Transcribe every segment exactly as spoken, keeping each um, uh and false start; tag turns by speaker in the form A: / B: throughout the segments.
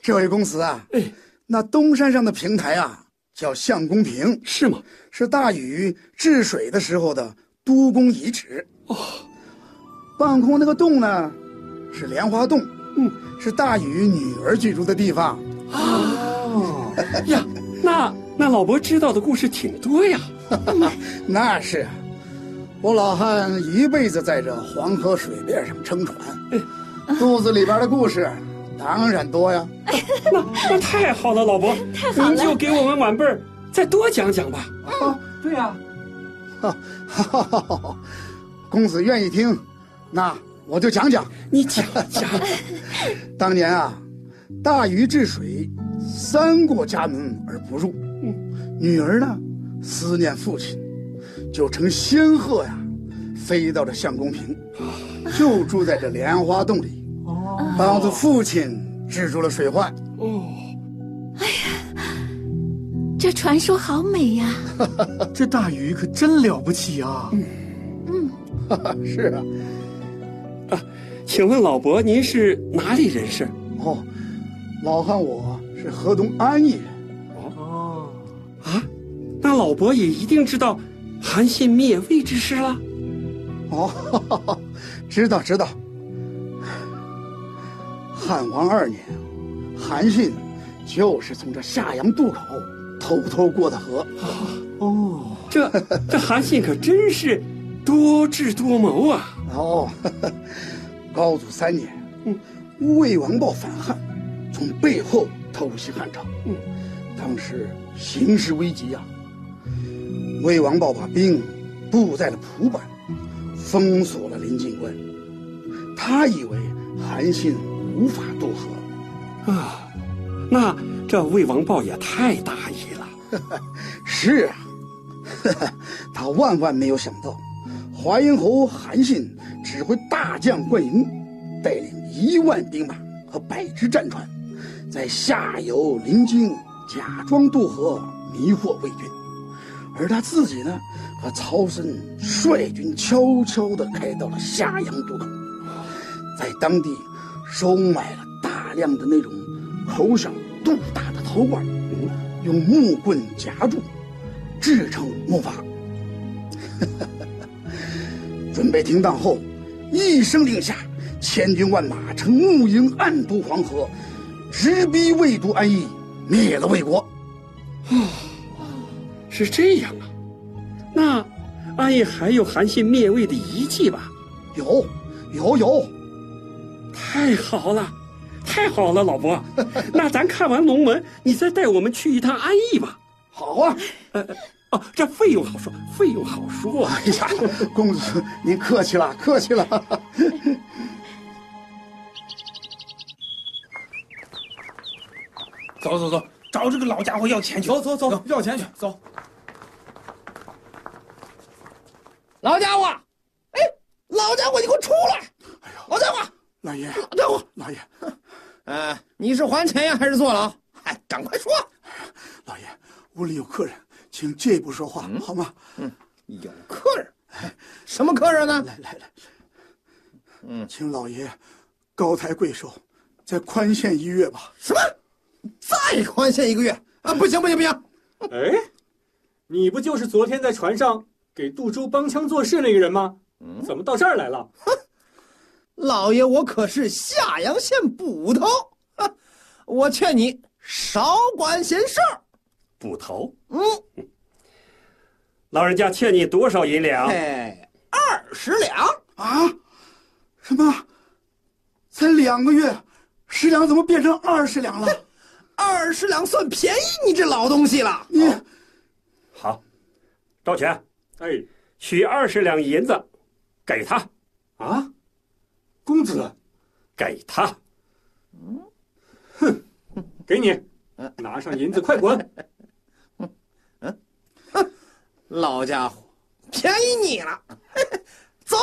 A: 这位公子啊，哎，那东山上的平台啊，叫相公坪，
B: 是吗？
A: 是大禹治水的时候的督工遗址。
B: 哦，
A: 半空那个洞呢，是莲花洞，
B: 嗯，
A: 是大禹女儿居住的地方。
B: 哦呀，那那老伯知道的故事挺多呀。
A: 那是，我老汉一辈子在这黄河水边上撑船，哎，肚子里边的故事当然多呀。
B: 那那太好了，老伯，
C: 太好了，
B: 您就给我们晚辈儿再多讲讲吧。
A: 啊，对呀，哈，哈哈哈，公子愿意听，那我就讲讲。
B: 你讲讲。
A: 当年啊，大禹治水，三过家门而不入。嗯，女儿呢，思念父亲，就乘仙鹤呀，飞到了相公坪，就住在这莲花洞里，哦，帮助父亲治住了水患。
B: 哦，
C: 哎呀，这传说好美呀！
D: 这大禹可真了不起啊！
C: 嗯，
A: 嗯，是啊。
B: 啊，请问老伯您是哪里人士？
A: 哦，老汉我是河东安邑人。
B: 哦，啊，那老伯也一定知道韩信灭魏之事了。
A: 哦，哈哈哈，知道知道。汉王二年，韩信就是从这下阳渡口偷偷过的河。
B: 哦，这这韩信可真是多智多谋啊！
A: 哦，呵呵，高祖三年，嗯，魏王豹反汉，从背后偷袭汉朝。嗯，当时形势危急啊。魏王豹把兵布在了蒲坂，封锁了临晋关。他以为韩信无法渡河
B: 啊，那这魏王豹也太大意了。
A: 是啊，呵呵，他万万没有想到，华阴侯韩信指挥大将灌婴，带领一万兵马和百只战船，在下游临津假装渡河，迷惑魏军。而他自己呢，和曹参率军悄悄地开到了下阳渡口，在当地收买了大量的那种口小肚大的陶罐，用木棍夹住，制成木筏。准备停当后，一声令下，千军万马乘木营暗渡黄河，直逼魏都安邑，灭了魏国。
B: 哦，是这样啊。那安邑还有韩信灭魏的遗迹吧？
A: 有，有，有。
B: 太好了，太好了，老伯。那咱看完龙门，你再带我们去一趟安邑吧。
A: 好啊。
B: 呃，哦，这费用好说，费用好说。
A: 哎呀，公子您客气了，客气了。
E: 走走走，找这个老家伙要钱去。
D: 走走走，要钱去，走。
E: 老家伙，哎，老家伙，你给我出来！
A: 哎呦，
E: 老家伙，
A: 老爷，
E: 老家伙，
A: 老爷，
E: 呃，你是还钱呀，还是坐牢？哎，赶快说！
A: 哎呀，老爷，屋里有客人，请借一步说话，嗯、好吗？
E: 嗯，有客人，什么客人呢？
A: 来来来，嗯，请老爷高抬贵手，再宽限一月吧。
E: 什么？再宽限一个月？啊，不行不行不行！
D: 哎，你不就是昨天在船上给杜周帮腔作势那个人吗？嗯，怎么到这儿来了？
E: 哼，老爷，我可是下阳县捕头，我劝你少管闲事儿。
B: 捕头？
E: 嗯，
B: 老人家欠你多少银两？
E: 哎，二十两
A: 啊？什么？才两个月，十两怎么变成二十两了？
E: 二十两算便宜你这老东西了。
A: 你
B: 好，赵全，
D: 哎，
B: 取二十两银子，给他。
D: 啊，公子，
B: 给他。
D: 嗯，哼，给你，拿上银子，快滚！
E: 嗯，哼，老家伙，便宜你了。走。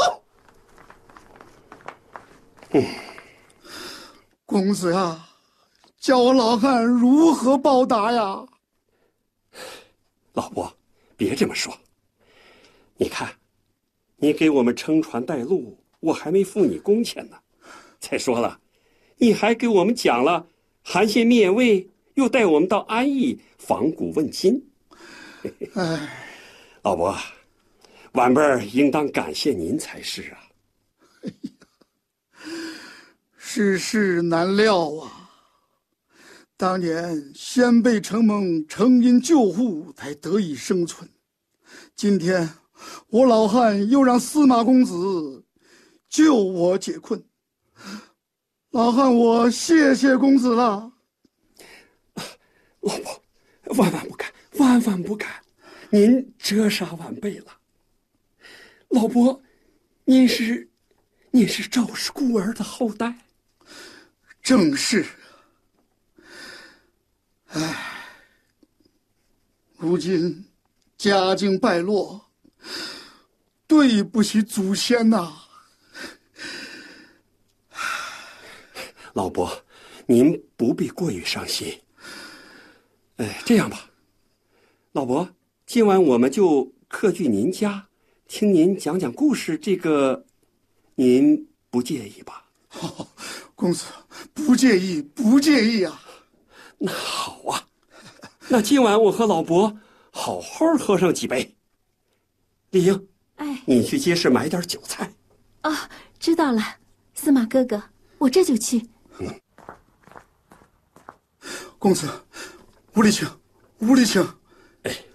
A: 嗯，公子啊，叫我老汉如何报答呀？
B: 老伯，别这么说。你看，你给我们撑船带路，我还没付你工钱呢。再说了，你还给我们讲了韩信灭魏，又带我们到安邑访古问今。
A: 哎，
B: 老伯，晚辈儿应当感谢您才是啊。
A: 世事难料啊！当年先辈承蒙成因救护，才得以生存。今天我老汉又让司马公子救我解困，老汉我谢谢公子了。
B: 老伯，万万不敢，万万不敢！您折杀晚辈了。老伯，您是，您是赵氏孤儿的后代。
A: 正是。唉，如今家境败落，对不起祖先呐、啊。
B: 老伯，您不必过于伤心。哎，这样吧，老伯，今晚我们就客居您家，听您讲讲故事，这个您不介意吧？
A: 哦，公子不介意，不介意啊。
B: 那好啊，那今晚我和老伯好好喝上几杯。丽英，
C: 哎，
B: 你去街市买点韭菜。
C: 哦，知道了，司马哥哥，我这就去。
B: 嗯，
A: 公子，屋里请，屋里请。
B: 哎。